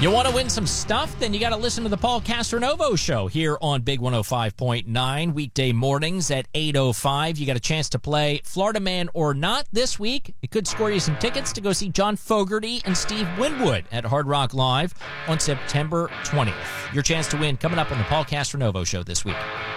You want to win some stuff? Then you got to listen to the Paul Castronovo Show here on Big 105.9, weekday mornings at 8:05. You got a chance to play Florida Man or Not this week. It could score you some tickets to go see John Fogerty and Steve Winwood at Hard Rock Live on September 20th. Your chance to win coming up on the Paul Castronovo Show this week.